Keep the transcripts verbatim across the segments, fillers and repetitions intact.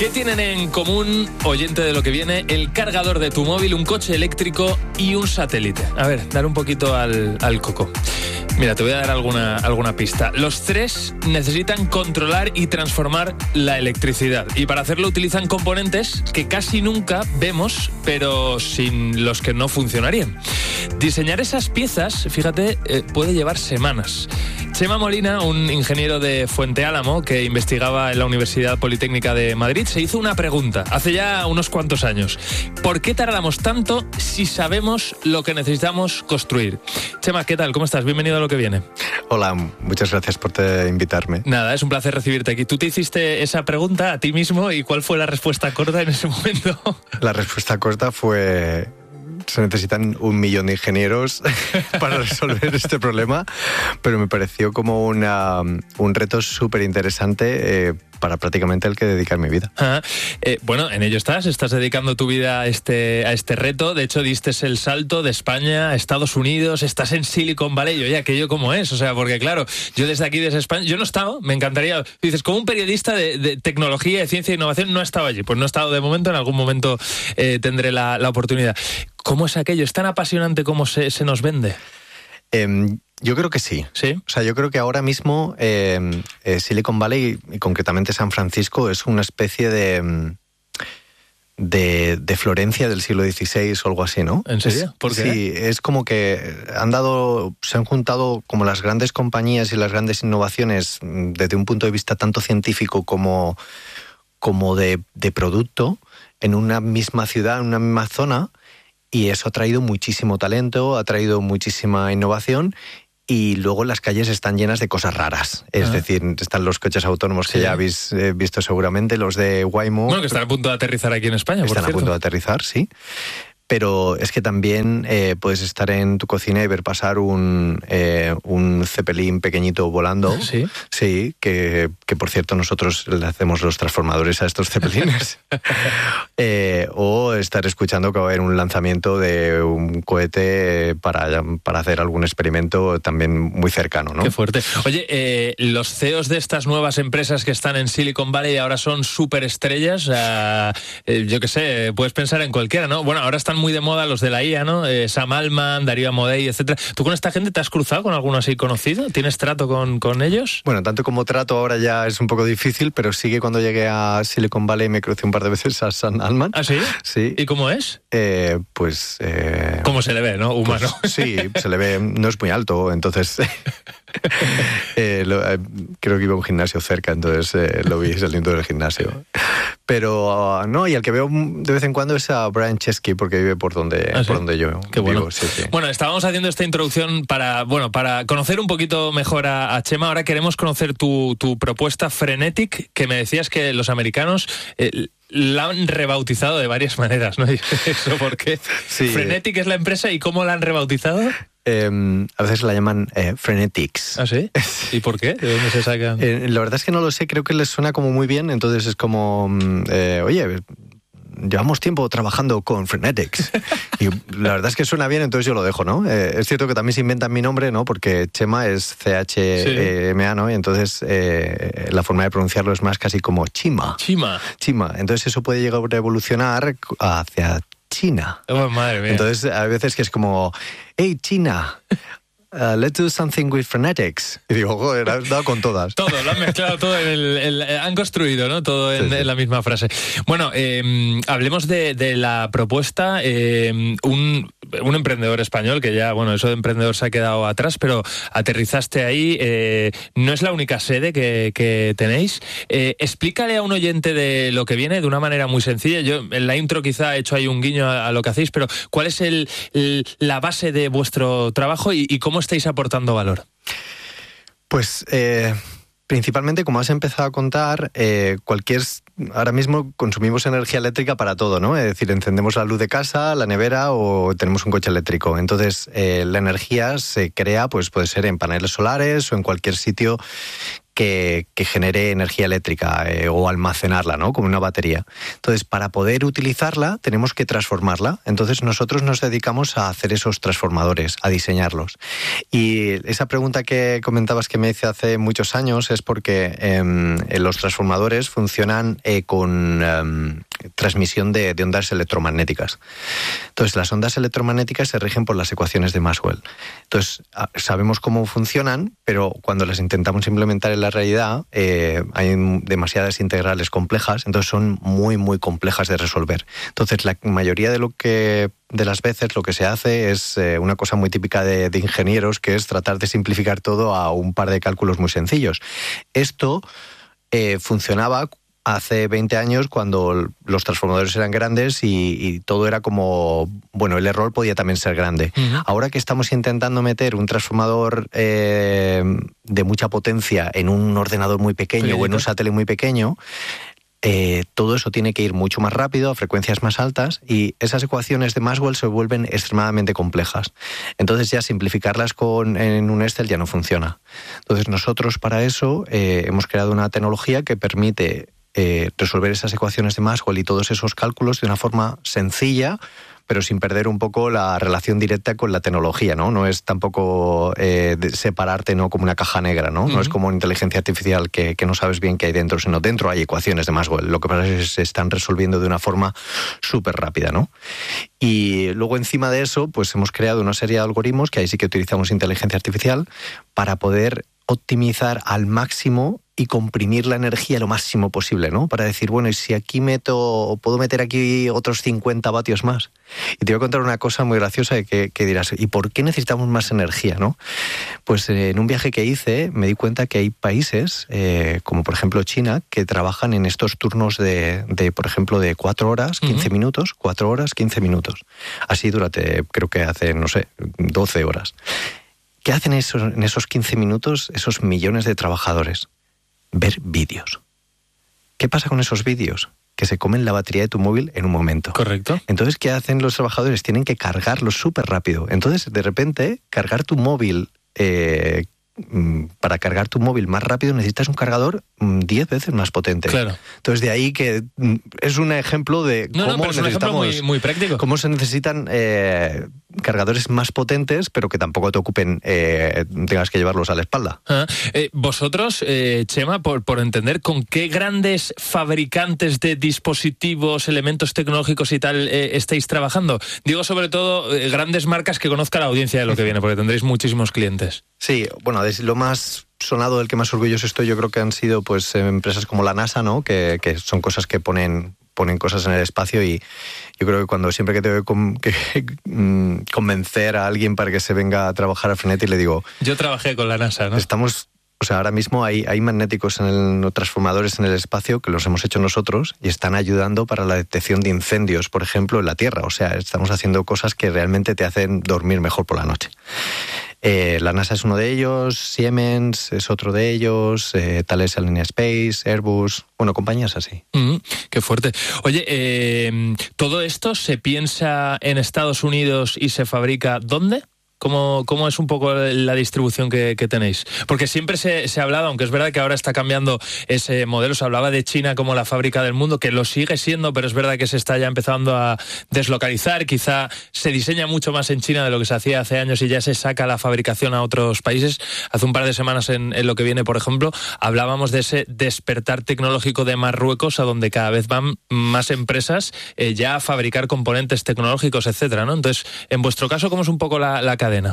¿Qué tienen en común, oyente de lo que viene, el cargador de tu móvil, un coche eléctrico y un satélite? A ver, dar un poquito al, al coco. Mira, te voy a dar alguna, alguna pista. Los tres necesitan controlar y transformar la electricidad. Y para hacerlo utilizan componentes que casi nunca vemos, pero sin los que no funcionarían. Diseñar esas piezas, fíjate, eh, puede llevar semanas. Chema Molina, un ingeniero de Fuente Álamo que investigaba en la Universidad Politécnica de Madrid, se hizo una pregunta hace ya unos cuantos años. ¿Por qué tardamos tanto si sabemos lo que necesitamos construir? Chema, ¿qué tal? ¿Cómo estás? Bienvenido a Lo que viene. Hola, muchas gracias por te invitarme. Nada, es un placer recibirte aquí. ¿Tú te hiciste esa pregunta a ti mismo y cuál fue la respuesta corta en ese momento? La respuesta corta fue: se necesitan un millón de ingenieros para resolver este problema, pero me pareció como una, un reto súper interesante eh, para prácticamente el que dedicar mi vida. Ah, eh, bueno, en ello estás, estás dedicando tu vida a este, a este reto. De hecho, diste el salto de España a Estados Unidos, estás en Silicon Valley. Oye, aquello cómo es, o sea, porque claro, yo desde aquí, desde España, yo no he estado, me encantaría, dices, como un periodista de, de tecnología, de ciencia e innovación, no he estado allí. Pues no he estado de momento, en algún momento eh, tendré la, la oportunidad. ¿Cómo es aquello? ¿Es tan apasionante como se, se nos vende? Eh, yo creo que sí. ¿Sí? O sea, yo creo que ahora mismo eh, eh, Silicon Valley, y concretamente San Francisco, es una especie de, de, de Florencia del siglo dieciséis o algo así, ¿no? ¿En serio? Es, ¿Por qué? Sí, es como que han dado, se han juntado como las grandes compañías y las grandes innovaciones desde un punto de vista tanto científico como, como de, de producto en una misma ciudad, en una misma zona. Y eso ha traído muchísimo talento, ha traído muchísima innovación, y luego las calles están llenas de cosas raras. Es ah. decir, están los coches autónomos que sí. ya habéis eh, visto seguramente, los de Waymo. Bueno, que están a punto de aterrizar aquí en España, Están por a punto de aterrizar, sí. Pero es que también eh, puedes estar en tu cocina y ver pasar un, eh, un Zeppelin pequeñito volando. ¿Sí? Sí, que, que por cierto nosotros le hacemos los transformadores a estos Zeppelines. eh, o estar escuchando que va a haber un lanzamiento de un cohete para, para hacer algún experimento también muy cercano, ¿no? Qué fuerte. Oye, eh, los C E Os de estas nuevas empresas que están en Silicon Valley ahora son superestrellas. Eh, eh, yo qué sé, puedes pensar en cualquiera, ¿no? Bueno, ahora están muy de moda los de la I A, ¿no? Eh, Sam Altman, Darío Amodei, etcétera. ¿Tú con esta gente te has cruzado con alguno así conocido? ¿Tienes trato con, con ellos? Bueno, tanto como trato ahora ya es un poco difícil, pero sí que cuando llegué a Silicon Valley me crucé un par de veces a Sam Altman. ¿Ah, sí? Sí. ¿Y cómo es? Eh, pues... Eh, ¿Cómo se le ve, no? Humano. Pues, sí, se le ve, no es muy alto, entonces... eh, lo, eh, creo que iba a un gimnasio cerca, entonces eh, lo vi saliendo del gimnasio. Pero uh, no, y el que veo de vez en cuando es a Brian Chesky, porque vive por donde, ¿Ah, sí? por donde yo Qué vivo. bueno. Sí, sí. Bueno, estábamos haciendo esta introducción para, bueno, para conocer un poquito mejor a, a Chema. Ahora queremos conocer tu, tu propuesta Frenetic, que me decías que los americanos... Eh, la han rebautizado de varias maneras, ¿no? ¿Eso por qué? Sí. Frenetic es la empresa, ¿y cómo la han rebautizado? Eh, a veces la llaman eh, Frenetics. ¿Ah, sí? ¿Y por qué? ¿De dónde se sacan? Eh, la verdad es que no lo sé, creo que les suena como muy bien, entonces es como, eh, oye, llevamos tiempo trabajando con Frenetics. Y la verdad es que suena bien, entonces yo lo dejo, ¿no? Eh, es cierto que también se inventan mi nombre, ¿no? Porque Chema es C H M A, ¿no? Y entonces eh, la forma de pronunciarlo es más casi como Chima. Chima. Chima. Entonces eso puede llegar a evolucionar hacia China. Oh, madre mía. Entonces a veces que es como, hey, China... Uh, let's do something with Frenetics. Y digo, joder, has dado con todas. Todo, lo han mezclado todo, en el, el, han construido, ¿no? Todo en, sí, sí. en la misma frase. Bueno, eh, hablemos de, de la propuesta. Eh, un, un emprendedor español, que ya, bueno, eso de emprendedor se ha quedado atrás, pero aterrizaste ahí. Eh, no es la única sede que, que tenéis. Eh, explícale a un oyente de lo que viene de una manera muy sencilla. Yo en la intro quizá he hecho ahí un guiño a, a lo que hacéis, pero ¿cuál es el, el, la base de vuestro trabajo y, y cómo estáis aportando valor? Pues eh, principalmente, como has empezado a contar, eh, cualquier ahora mismo consumimos energía eléctrica para todo, ¿no? Es decir, encendemos la luz de casa, la nevera o tenemos un coche eléctrico. Entonces, eh, la energía se crea, pues puede ser en paneles solares o en cualquier sitio que, que genere energía eléctrica eh, o almacenarla, ¿no? Como una batería. Entonces, para poder utilizarla, tenemos que transformarla. Entonces, nosotros nos dedicamos a hacer esos transformadores, a diseñarlos. Y esa pregunta que comentabas que me hice hace muchos años es porque eh, los transformadores funcionan eh, con eh, transmisión de, de ondas electromagnéticas. Entonces, las ondas electromagnéticas se rigen por las ecuaciones de Maxwell. Entonces, sabemos cómo funcionan, pero cuando las intentamos implementar en la realidad eh, hay demasiadas integrales complejas, entonces son muy, muy complejas de resolver. Entonces, la mayoría de lo que de las veces lo que se hace es eh, una cosa muy típica de, de ingenieros, que es tratar de simplificar todo a un par de cálculos muy sencillos. Esto eh, funcionaba hace veinte años, cuando los transformadores eran grandes y, y todo era como, bueno, el error podía también ser grande. Uh-huh. Ahora que estamos intentando meter un transformador eh, de mucha potencia en un ordenador muy pequeño Pequeñito. o en un satélite muy pequeño, eh, todo eso tiene que ir mucho más rápido, a frecuencias más altas, y esas ecuaciones de Maxwell se vuelven extremadamente complejas. Entonces ya simplificarlas con, en un Excel ya no funciona. Entonces nosotros para eso eh, hemos creado una tecnología que permite Eh, resolver esas ecuaciones de Maxwell y todos esos cálculos de una forma sencilla, pero sin perder un poco la relación directa con la tecnología, ¿no? No es tampoco eh, separarte, ¿no?, como una caja negra, ¿no? Uh-huh. No es como una inteligencia artificial que, que no sabes bien qué hay dentro, sino dentro hay ecuaciones de Maxwell. Lo que pasa es que se están resolviendo de una forma súper rápida, ¿no? Y luego encima de eso, pues hemos creado una serie de algoritmos, que ahí sí que utilizamos inteligencia artificial, para poder optimizar al máximo y comprimir la energía lo máximo posible, ¿no? Para decir, bueno, y si aquí meto, puedo meter aquí otros cincuenta vatios más. Y te voy a contar una cosa muy graciosa que, que dirás, ¿y por qué necesitamos más energía, no? Pues eh, en un viaje que hice me di cuenta que hay países, eh, como por ejemplo China, que trabajan en estos turnos de, de por ejemplo, de cuatro horas, quince uh-huh. minutos, cuatro horas, quince minutos. Así durante, creo que hace, no sé, doce horas. ¿Qué hacen esos, en esos quince minutos esos millones de trabajadores? Ver vídeos. ¿Qué pasa con esos vídeos? Que se comen la batería de tu móvil en un momento. Correcto. Entonces, ¿qué hacen los trabajadores? Tienen que cargarlo súper rápido. Entonces, de repente, cargar tu móvil... Eh, para cargar tu móvil más rápido necesitas un cargador diez veces más potente. Claro. Entonces de ahí que es un ejemplo de no, cómo no, pero necesitamos, es un ejemplo muy, muy práctico. Cómo se necesitan eh, cargadores más potentes, pero que tampoco te ocupen, eh, tengas que llevarlos a la espalda. Ah, eh, vosotros, eh, Chema, por, por entender, ¿con qué grandes fabricantes de dispositivos, elementos tecnológicos y tal eh, estáis trabajando? Digo sobre todo eh, grandes marcas que conozca la audiencia de lo que viene, porque tendréis muchísimos clientes. Sí, bueno, lo más sonado, del que más orgulloso estoy, yo creo que han sido pues empresas como la NASA, ¿no? Que, que son cosas que ponen ponen cosas en el espacio, y yo creo que cuando siempre que tengo que, que convencer a alguien para que se venga a trabajar a Frenetic, le digo... Yo trabajé con la NASA, ¿no? Estamos... O sea, ahora mismo hay, hay magnéticos, en el, transformadores en el espacio que los hemos hecho nosotros y están ayudando para la detección de incendios, por ejemplo, en la Tierra. O sea, estamos haciendo cosas que realmente te hacen dormir mejor por la noche. Eh, la NASA es uno de ellos, Siemens es otro de ellos, eh, Thales Alenia Space, Airbus, bueno, compañías así. Mm, qué fuerte. Oye, eh, ¿todo esto se piensa en Estados Unidos y se fabrica dónde? ¿Cómo, ¿Cómo es un poco la distribución que, que tenéis? Porque siempre se, se ha hablado, aunque es verdad que ahora está cambiando ese modelo, se hablaba de China como la fábrica del mundo, que lo sigue siendo, pero es verdad que se está ya empezando a deslocalizar. Quizá se diseña mucho más en China de lo que se hacía hace años y ya se saca la fabricación a otros países. Hace un par de semanas en, en Lo que viene, por ejemplo, hablábamos de ese despertar tecnológico de Marruecos, a donde cada vez van más empresas eh, ya a fabricar componentes tecnológicos, etcétera, ¿no? Entonces, en vuestro caso, ¿cómo es un poco la, la cadena?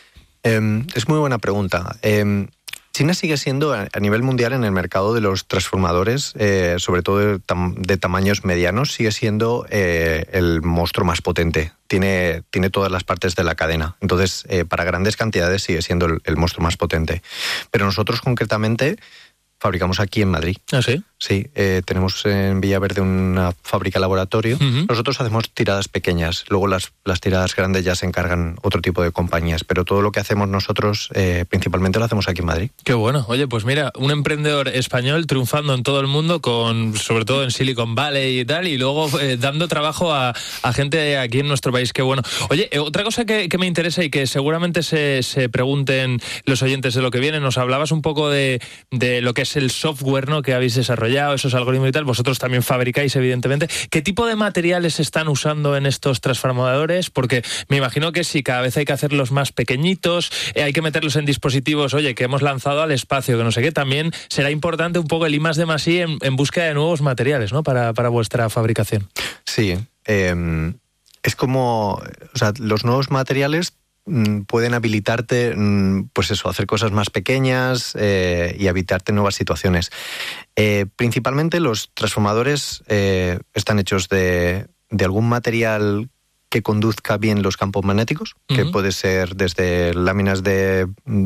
Eh, es muy buena pregunta. Eh, China sigue siendo a nivel mundial en el mercado de los transformadores, eh, sobre todo de, tam- de tamaños medianos, sigue siendo eh, el monstruo más potente. Tiene, tiene todas las partes de la cadena. Entonces, eh, para grandes cantidades sigue siendo el, el monstruo más potente. Pero nosotros concretamente fabricamos aquí en Madrid. ¿Ah, sí? Sí, eh, tenemos en Villaverde una fábrica laboratorio. Uh-huh. Nosotros hacemos tiradas pequeñas, luego las, las tiradas grandes ya se encargan otro tipo de compañías, pero todo lo que hacemos nosotros eh, principalmente lo hacemos aquí en Madrid. Qué bueno. Oye, pues mira, un emprendedor español triunfando en todo el mundo, con sobre todo en Silicon Valley y tal, y luego eh, dando trabajo a, a gente aquí en nuestro país. Qué bueno. Oye, eh, otra cosa que, que me interesa y que seguramente se, se pregunten los oyentes de lo que viene, nos hablabas un poco de, de lo que es el software, ¿no?, que habéis desarrollado, esos algoritmos y tal. Vosotros también fabricáis, evidentemente. ¿Qué tipo de materiales están usando en estos transformadores? Porque me imagino que si cada vez hay que hacerlos más pequeñitos, eh, hay que meterlos en dispositivos, oye, que hemos lanzado al espacio, que no sé qué, también será importante un poco el I más D más I en, en búsqueda de nuevos materiales, ¿no?, para, para vuestra fabricación. Sí, eh, es como, o sea, los nuevos materiales pueden habilitarte, pues eso, hacer cosas más pequeñas eh, y habilitarte nuevas situaciones. Eh, principalmente los transformadores eh, están hechos de, de algún material que conduzca bien los campos magnéticos, uh-huh. que puede ser desde láminas de,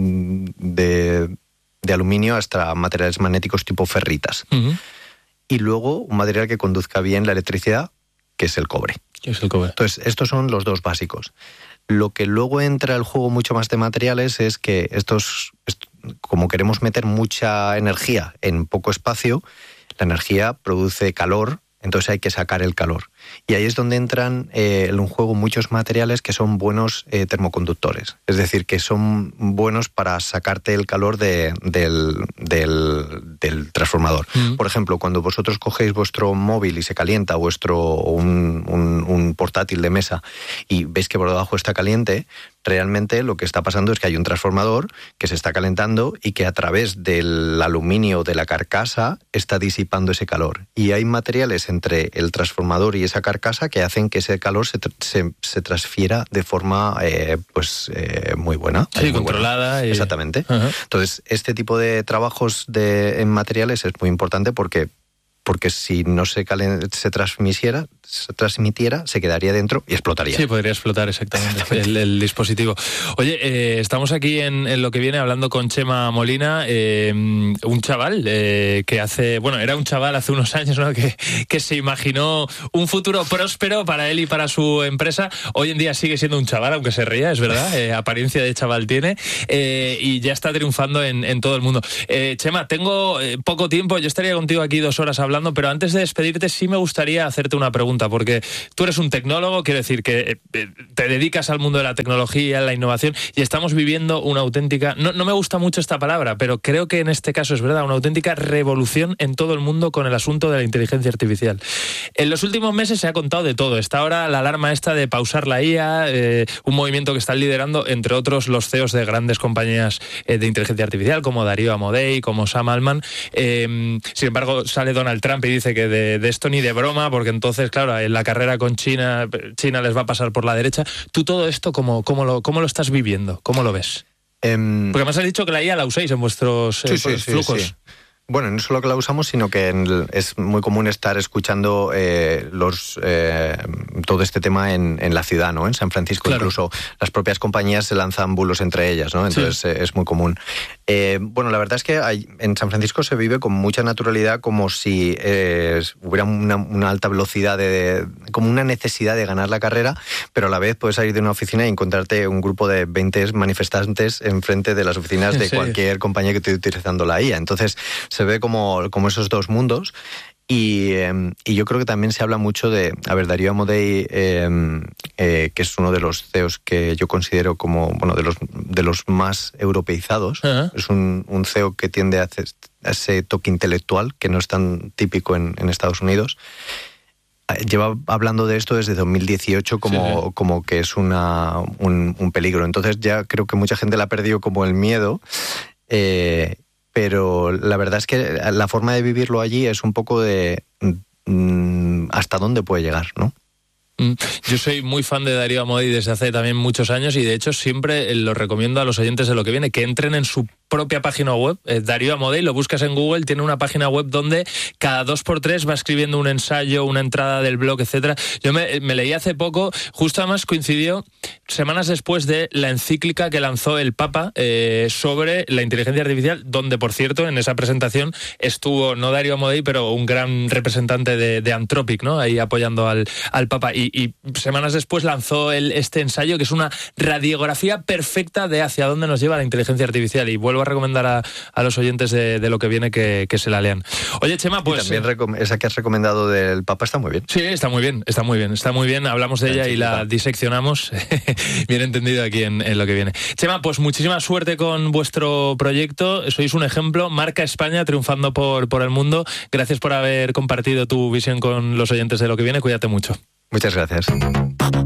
de, de aluminio hasta materiales magnéticos tipo ferritas. Uh-huh. Y luego un material que conduzca bien la electricidad, que es el cobre. ¿Qué es el cobre? Entonces, estos son los dos básicos. Lo que luego entra al juego mucho más de materiales es que estos, como queremos meter mucha energía en poco espacio, la energía produce calor, entonces hay que sacar el calor. Y ahí es donde entran eh, en un juego muchos materiales que son buenos eh, termoconductores. Es decir, que son buenos para sacarte el calor de, del, del, del transformador. Mm. Por ejemplo, cuando vosotros cogéis vuestro móvil y se calienta, vuestro un, un, un portátil de mesa, y veis que por debajo está caliente, realmente lo que está pasando es que hay un transformador que se está calentando y que a través del aluminio de la carcasa está disipando ese calor. Y hay materiales entre el transformador y esa carcasa que hacen que ese calor se, se, se transfiera de forma eh, pues eh, muy buena. Sí, muy controlada. Buena. Y... Exactamente. Uh-huh. Entonces, este tipo de trabajos de, en materiales es muy importante porque porque si no se, calen, se transmitiera, se transmitiera, se quedaría dentro y explotaría. Sí, podría explotar exactamente, exactamente. El, el dispositivo. Oye, eh, estamos aquí en, en lo que viene hablando con Chema Molina, eh, un chaval eh, que hace, bueno, era un chaval hace unos años, ¿no?, que, que se imaginó un futuro próspero para él y para su empresa. Hoy en día sigue siendo un chaval, aunque se ría, es verdad, eh, apariencia de chaval tiene, eh, y ya está triunfando en, en todo el mundo. Eh, Chema, tengo eh, poco tiempo, yo estaría contigo aquí dos horas hablando, Hablando, pero antes de despedirte sí me gustaría hacerte una pregunta, porque tú eres un tecnólogo, quiero decir que te dedicas al mundo de la tecnología, la innovación, y estamos viviendo una auténtica, no, no me gusta mucho esta palabra, pero creo que en este caso es verdad, una auténtica revolución en todo el mundo con el asunto de la inteligencia artificial. En los últimos meses se ha contado de todo. Está ahora la alarma esta de pausar la I A, eh, un movimiento que están liderando, entre otros, los C E Os de grandes compañías eh, de inteligencia artificial, como Darío Amodei, como Sam Altman. Eh, sin embargo, sale Donald Trump y dice que de, de esto ni de broma, porque entonces, claro, en la carrera con China, China les va a pasar por la derecha. ¿Tú todo esto cómo, cómo, lo, cómo lo estás viviendo? ¿Cómo lo ves? Um, porque además has dicho que la I A la usáis en vuestros sí, eh, sí, flujos. Sí, sí. Bueno, no solo que la usamos, sino que en el, es muy común estar escuchando eh, los eh, todo este tema en, en la ciudad, ¿no? En San Francisco, claro. Incluso las propias compañías se lanzan bulos entre ellas, ¿no? Entonces sí. eh, es muy común. Eh, bueno, la verdad es que hay, en San Francisco se vive con mucha naturalidad, como si eh, hubiera una, una alta velocidad, de, de, como una necesidad de ganar la carrera, pero a la vez puedes salir de una oficina y encontrarte un grupo de veinte manifestantes enfrente de las oficinas de cualquier compañía que esté utilizando la I A. Entonces se ve como, como esos dos mundos. Y, eh, y yo creo que también se habla mucho de, a ver, Darío Amodei, eh, eh, que es uno de los C E Os que yo considero como, bueno, de los, de los más europeizados. Uh-huh. Es un, un C E O que tiende a, hacer, a ese toque intelectual que no es tan típico en, en Estados Unidos. Lleva hablando de esto desde dos mil dieciocho como, sí. como que es una, un, un peligro. Entonces ya creo que mucha gente le ha perdido como el miedo. Eh, Pero la verdad es que la forma de vivirlo allí es un poco de mmm, hasta dónde puede llegar, ¿no? Yo soy muy fan de Darío Amodei desde hace también muchos años y de hecho siempre lo recomiendo a los oyentes de lo que viene, que entren en su propia página web, eh, Darío Amodei, lo buscas en Google, tiene una página web donde cada dos por tres va escribiendo un ensayo, una entrada del blog, etcétera. Yo me, me leí hace poco, justo además coincidió semanas después de la encíclica que lanzó el Papa eh, sobre la inteligencia artificial, donde, por cierto, en esa presentación estuvo, no Darío Amodei, pero un gran representante de, de Anthropic, ¿no? Ahí apoyando al, al Papa. Y, y semanas después lanzó el, este ensayo, que es una radiografía perfecta de hacia dónde nos lleva la inteligencia artificial. Y vuelvo a recomendar a, a los oyentes de, de lo que viene que, que se la lean. Oye, Chema, pues... Y también esa que has recomendado del Papa está muy bien. Sí, está muy bien, está muy bien, está muy bien. Hablamos de ella y la diseccionamos. Bien entendido aquí en, en lo que viene. Chema, pues muchísima suerte con vuestro proyecto. Sois un ejemplo. Marca España triunfando por, por el mundo. Gracias por haber compartido tu visión con los oyentes de lo que viene. Cuídate mucho. Muchas gracias.